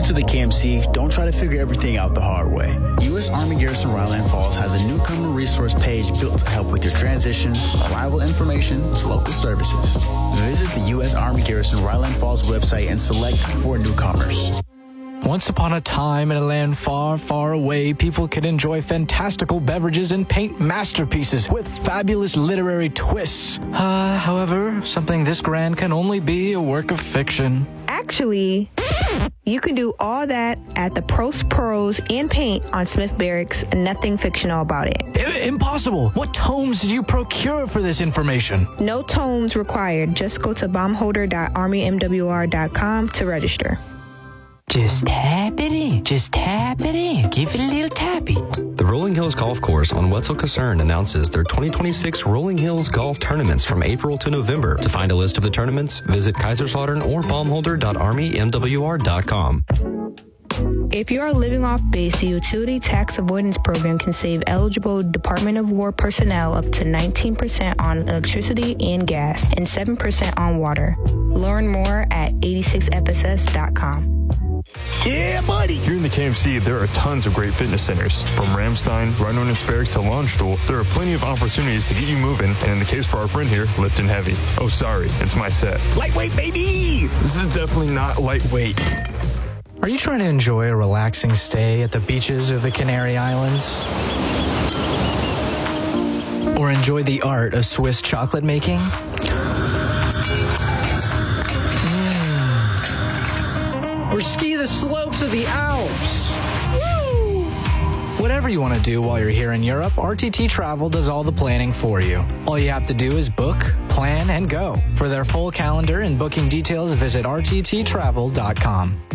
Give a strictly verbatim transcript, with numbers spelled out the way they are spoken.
to the K M C, don't try to figure everything out the hard way. U S Army Garrison Ryland Falls has a newcomer resource page built to help with your transition, from arrival information to local services. Visit the U S Army Garrison Ryland Falls website and select for newcomers. Once upon a time in a land far, far away, people could enjoy fantastical beverages and paint masterpieces with fabulous literary twists. Uh, however, something this grand can only be a work of fiction. Actually, you can do all that at the Pros Pros and Paint on Smith Barracks. Nothing fictional about it. I- impossible! What tomes did you procure for this information? No tomes required. Just go to bombholder dot army m w r dot com to register. Just tap it in. Just tap it in. Give it a little tappy. The Rolling Hills Golf Course on Wetzel Kasern announces their twenty twenty-six Rolling Hills Golf Tournaments from April to November. To find a list of the tournaments, visit Kaiserslautern or bombholder dot army m w r dot com. If you are living off base, the Utility Tax Avoidance Program can save eligible Department of War personnel up to nineteen percent on electricity and gas and seven percent on water. Learn more at eighty-six f s s dot com. Yeah, buddy! Here in the K M C, there are tons of great fitness centers. From Ramstein, Rhino Barracks to Launchstool, there are plenty of opportunities to get you moving, and in the case for our friend here, lifting heavy. Oh, sorry, it's my set. Lightweight, baby! This is definitely not lightweight. Are you trying to enjoy a relaxing stay at the beaches of the Canary Islands? Or enjoy the art of Swiss chocolate making? Mm. Or ski the slopes of the Alps? Woo! Whatever you want to do while you're here in Europe, R T T Travel does all the planning for you. All you have to do is book, plan, and go. For their full calendar and booking details, visit r t t travel dot com.